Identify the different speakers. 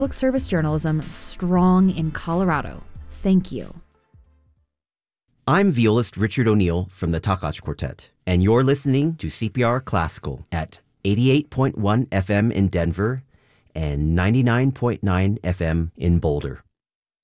Speaker 1: Public service journalism strong in Colorado. Thank you.
Speaker 2: I'm violist Richard O'Neill from the Takach Quartet, and you're listening to CPR Classical at 88.1 FM in Denver and 99.9 FM in Boulder.